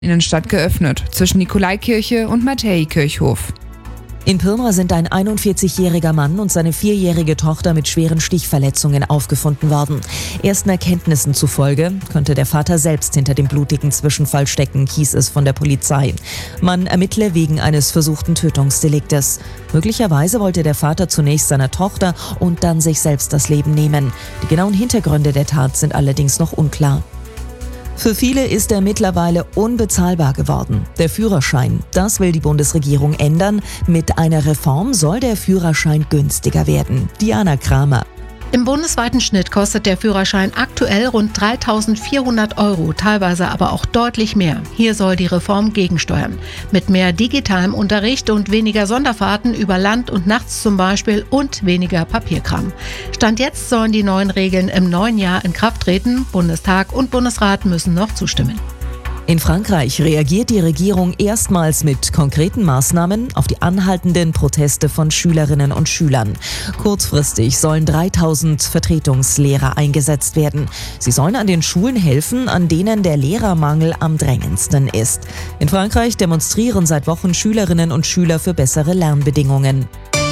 Innenstadt geöffnet, zwischen Nikolaikirche und Matthäikirchhof. In Pirna sind ein 41-jähriger Mann und seine 4-jährige Tochter mit schweren Stichverletzungen aufgefunden worden. Ersten Erkenntnissen zufolge könnte der Vater selbst hinter dem blutigen Zwischenfall stecken, hieß es von der Polizei. Man ermittle wegen eines versuchten Tötungsdeliktes. Möglicherweise wollte der Vater zunächst seiner Tochter und dann sich selbst das Leben nehmen. Die genauen Hintergründe der Tat sind allerdings noch unklar. Für viele ist er mittlerweile unbezahlbar geworden. Der Führerschein, das will die Bundesregierung ändern. Mit einer Reform soll der Führerschein günstiger werden. Diana Kramer. Im bundesweiten Schnitt kostet der Führerschein aktuell rund 3.400 €, teilweise aber auch deutlich mehr. Hier soll die Reform gegensteuern. Mit mehr digitalem Unterricht und weniger Sonderfahrten über Land und nachts zum Beispiel und weniger Papierkram. Stand jetzt sollen die neuen Regeln im neuen Jahr in Kraft treten. Bundestag und Bundesrat müssen noch zustimmen. In Frankreich reagiert die Regierung erstmals mit konkreten Maßnahmen auf die anhaltenden Proteste von Schülerinnen und Schülern. Kurzfristig sollen 3.000 Vertretungslehrer eingesetzt werden. Sie sollen an den Schulen helfen, an denen der Lehrermangel am drängendsten ist. In Frankreich demonstrieren seit Wochen Schülerinnen und Schüler für bessere Lernbedingungen.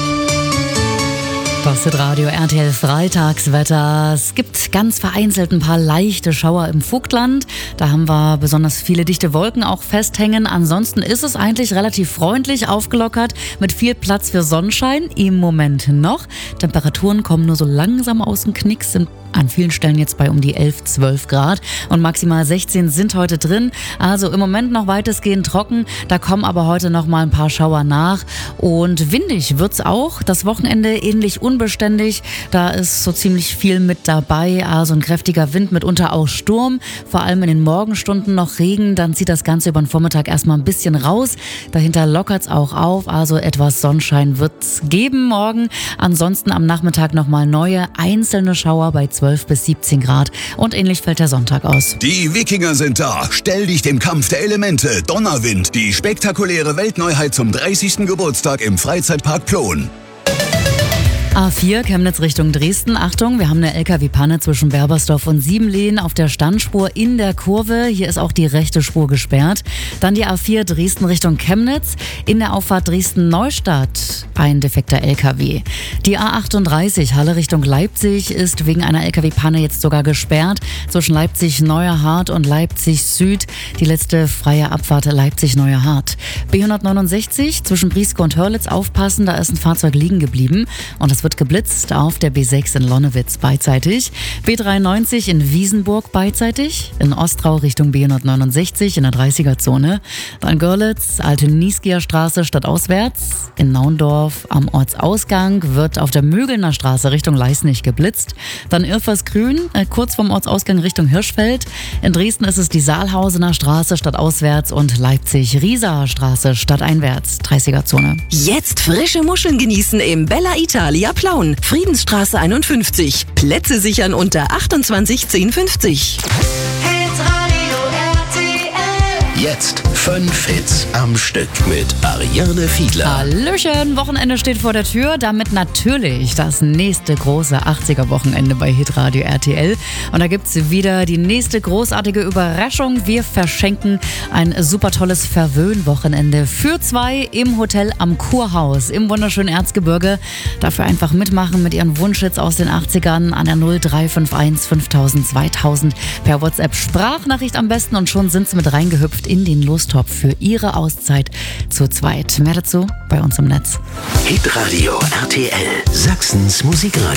Das Hitradio RTL Freitagswetter. Es gibt ganz vereinzelt ein paar leichte Schauer im Vogtland. Da haben wir besonders viele dichte Wolken auch festhängen. Ansonsten ist es eigentlich relativ freundlich aufgelockert mit viel Platz für Sonnenschein. Im Moment noch. Temperaturen kommen nur so langsam aus dem Knick, sind an vielen Stellen jetzt bei um die 11, 12 Grad und maximal 16 sind heute drin. Also im Moment noch weitestgehend trocken. Da kommen aber heute noch mal ein paar Schauer nach. Und windig wird's auch. Das Wochenende ähnlich unbeständig. Da ist so ziemlich viel mit dabei. Also ein kräftiger Wind, mitunter auch Sturm. Vor allem in den Morgenstunden noch Regen. Dann zieht das Ganze über den Vormittag erstmal ein bisschen raus. Dahinter lockert's auch auf. Also etwas Sonnenschein wird's geben morgen. Ansonsten am Nachmittag nochmal neue einzelne Schauer bei 12 bis 17 Grad. Und ähnlich fällt der Sonntag aus. Die Wikinger sind da. Stell dich dem Kampf der Elemente. Donnerwind, die spektakuläre Weltneuheit zum 30. Geburtstag im Freizeitpark Plon. A4 Chemnitz Richtung Dresden. Achtung, wir haben eine LKW-Panne zwischen Berbersdorf und Siebenlehen auf der Standspur in der Kurve. Hier ist auch die rechte Spur gesperrt. Dann die A4 Dresden Richtung Chemnitz. In der Auffahrt Dresden-Neustadt ein defekter LKW. Die A38 Halle Richtung Leipzig ist wegen einer LKW-Panne jetzt sogar gesperrt. Zwischen Leipzig-Neuerhardt und Leipzig-Süd. Die letzte freie Abfahrt Leipzig-Neuerhardt. B169 zwischen Brieske und Hörlitz aufpassen, da ist ein Fahrzeug liegen geblieben. Und es wird geblitzt auf der B6 in Lonnewitz beidseitig. B93 in Wiesenburg beidseitig. In Ostrau Richtung B169 in der 30er-Zone. Dann Görlitz, Alte Nieskieer Straße stadtauswärts. In Naundorf am Ortsausgang wird auf der Mögelner Straße Richtung Leisnig geblitzt. Dann Irfersgrün, kurz vorm Ortsausgang Richtung Hirschfeld. In Dresden ist es die Saalhausener Straße stadtauswärts und Leipzig-Rieser Straße stadteinwärts, 30er-Zone. Jetzt frische Muscheln genießen im Bella Italia Plauen. Friedensstraße 51. Plätze sichern unter 28 1050. Jetzt 5 Hits am Stück mit Ariane Fiedler. Hallöchen, Wochenende steht vor der Tür. Damit natürlich das nächste große 80er-Wochenende bei Hitradio RTL. Und da gibt's wieder die nächste großartige Überraschung. Wir verschenken ein super tolles Verwöhn-Wochenende für 2 im Hotel am Kurhaus im wunderschönen Erzgebirge. Dafür einfach mitmachen mit Ihren Wunschhits aus den 80ern an der 0351 5000 2000 per WhatsApp Sprachnachricht am besten und schon sind Sie mit reingehüpft in den Lostopf für Ihre Auszeit zu zweit. Mehr dazu bei uns im Netz. Hitradio RTL, Sachsens Musikradio.